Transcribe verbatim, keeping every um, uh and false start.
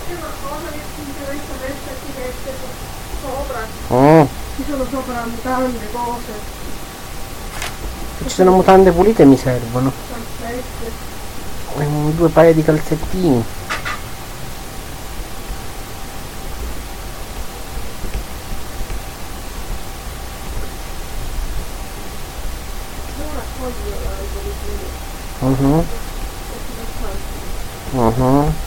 C'è una cosa che ti interessa adesso e ti mette sopra. Oh. Ci sono sopra mutande, cose. Se ci sono mutande pulite mi servono. Calzette. E due paia di calzettini. Non raccogli la Mhm. e ti faccio. Mhm.